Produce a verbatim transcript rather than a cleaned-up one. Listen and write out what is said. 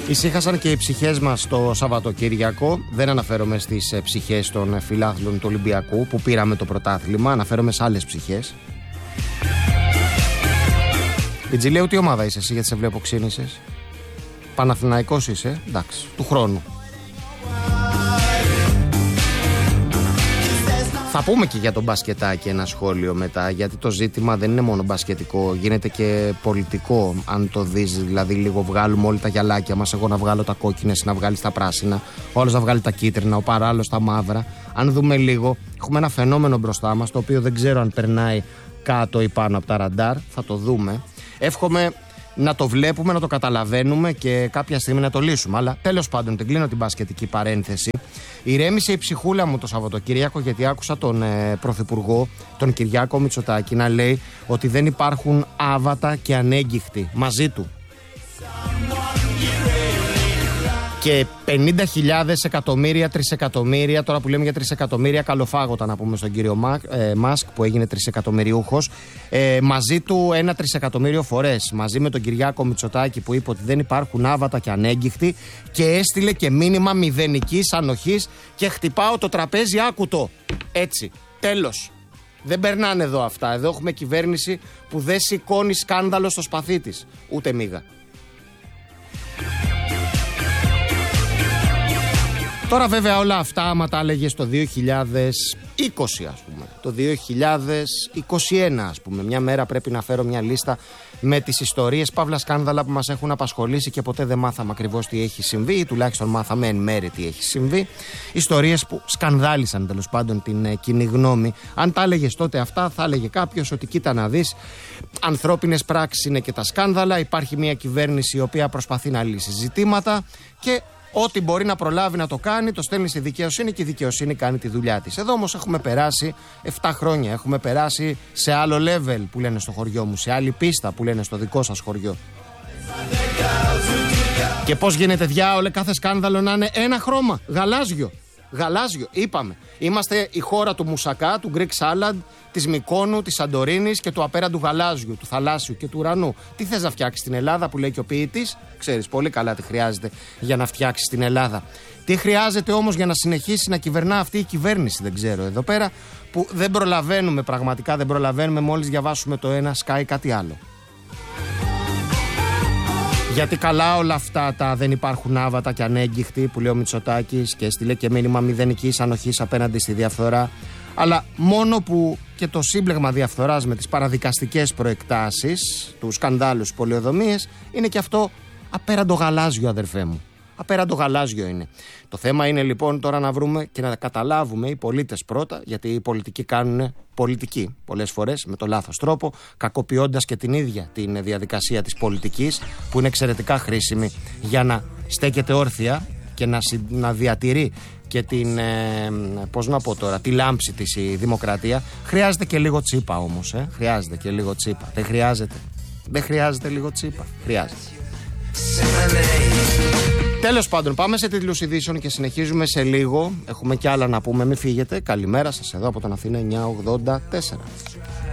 Ησύχασαν και οι ψυχές μας το Σαββατοκύριακο. Δεν αναφέρομαι στις ψυχές των φιλάθλων του Ολυμπιακού που πήραμε το πρωτάθλημα. Αναφέρομαι σε άλλες ψυχές. Πιτζιλέου, τι ομάδα είσαι εσύ, γιατί σε βλέπω ξύνησες? Παναθηναϊκός είσαι, εντάξει, του χρόνου. Θα πούμε και για τον μπασκετάκι ένα σχόλιο μετά, γιατί το ζήτημα δεν είναι μόνο μπασκετικό, γίνεται και πολιτικό. Αν το δεις, δηλαδή, λίγο βγάλουμε όλοι τα γυαλάκια μας. Εγώ να βγάλω τα κόκκινα, εσύ να βγάλεις τα πράσινα, ο άλλος να βγάλει τα κίτρινα, ο παράλληλος τα μαύρα. Αν δούμε λίγο, έχουμε ένα φαινόμενο μπροστά μας, το οποίο δεν ξέρω αν περνάει κάτω ή πάνω από τα ραντάρ. Θα το δούμε. Εύχομαι να το βλέπουμε, να το καταλαβαίνουμε και κάποια στιγμή να το λύσουμε. Αλλά τέλος πάντων, την κλείνω την μπασκετική παρένθεση. Ηρέμησε η ψυχούλα μου το Σαββατοκύριακο, γιατί άκουσα τον ε, Πρωθυπουργό, τον Κυριάκο Μητσοτάκη, να λέει ότι δεν υπάρχουν άβατα και ανέγκυχτοι μαζί του. Και πενήντα χιλιάδες, εκατομμύρια, τρισεκατομμύρια, τώρα που λέμε για τρισεκατομμύρια, καλοφάγωτα να πούμε στον κύριο Μα, ε, Μάσκ που έγινε τρισεκατομμυριούχος, ε, μαζί του ένα τρισεκατομμύριο φορές, μαζί με τον Κυριάκο Μητσοτάκη που είπε ότι δεν υπάρχουν άβατα και ανέγκυχτοι, και έστειλε και μήνυμα μηδενικής ανοχής και χτυπάω το τραπέζι, άκουτο. Έτσι, τέλος. Δεν περνάνε εδώ αυτά. Εδώ έχουμε κυβέρνηση που δεν σηκώνει σκάνδαλο στο σπαθί της, ούτε μίγα. Τώρα βέβαια όλα αυτά, άμα τα έλεγες το δύο χιλιάδες είκοσι, ας πούμε, το δύο χιλιάδες είκοσι ένα, ας πούμε, μια μέρα πρέπει να φέρω μια λίστα με τις ιστορίες παύλα σκάνδαλα που μας έχουν απασχολήσει και ποτέ δεν μάθαμε ακριβώς τι έχει συμβεί, ή τουλάχιστον μάθαμε εν μέρη τι έχει συμβεί. Ιστορίες που σκανδάλισαν τέλος πάντων την ε, κοινή γνώμη. Αν τα έλεγες τότε αυτά, θα έλεγε κάποιος ότι κοίτα να δεις, ανθρώπινες πράξεις είναι και τα σκάνδαλα. Υπάρχει μια κυβέρνηση η οποία προσπαθεί να λύσει ζητήματα και ό,τι μπορεί να προλάβει να το κάνει, το στέλνει στη δικαιοσύνη και η δικαιοσύνη κάνει τη δουλειά της. Εδώ όμως έχουμε περάσει επτά χρόνια. Έχουμε περάσει σε άλλο level που λένε στο χωριό μου, σε άλλη πίστα που λένε στο δικό σας χωριό. Και πώς γίνεται διάολε κάθε σκάνδαλο να είναι ένα χρώμα, γαλάζιο. Γαλάζιο, είπαμε. Είμαστε η χώρα του μουσακά, του Greek salad, της Μυκόνου, της Σαντορίνης και του απέραντου γαλάζιου, του θαλάσσιου και του ουρανού. Τι θες να φτιάξεις στην Ελλάδα, που λέει και ο ποιητής? Ξέρεις πολύ καλά τι χρειάζεται για να φτιάξεις την Ελλάδα. Τι χρειάζεται όμως για να συνεχίσει να κυβερνά αυτή η κυβέρνηση, δεν ξέρω. Εδώ πέρα που δεν προλαβαίνουμε, πραγματικά δεν προλαβαίνουμε, μόλις διαβάσουμε το ένα σκάει κάτι άλλο. Γιατί καλά όλα αυτά τα δεν υπάρχουν άβατα και ανέγκυχτοι που λέει ο Μητσοτάκης και έστειλε και μήνυμα μηδενικής ανοχής απέναντι στη διαφθορά. Αλλά μόνο που και το σύμπλεγμα διαφθοράς με τις παραδικαστικές προεκτάσεις, του σκανδάλου, τις πολεοδομίες, είναι και αυτό απέραντο γαλάζιο, αδερφέ μου. Απέραντο γαλάζιο είναι. Το θέμα είναι λοιπόν τώρα να βρούμε και να καταλάβουμε οι πολίτες πρώτα, γιατί οι πολιτικοί κάνουν πολιτική πολλές φορές με το λάθος τρόπο, κακοποιώντας και την ίδια την διαδικασία της πολιτικής, που είναι εξαιρετικά χρήσιμη για να στέκεται όρθια και να, να διατηρεί και την, ε, πώς να πω τώρα, τη λάμψη της η δημοκρατία. Χρειάζεται και λίγο τσίπα όμως, ε? χρειάζεται και λίγο τσίπα. Δεν χρειάζεται. Δεν χρειάζεται λίγο τσίπα. Χρειάζεται. Τέλος πάντων, πάμε σε τίτλους ειδήσεων και συνεχίζουμε σε λίγο. Έχουμε κι άλλα να πούμε, μην φύγετε. Καλημέρα σας εδώ από τον Αθήνα εννιακόσια ογδόντα τέσσερα.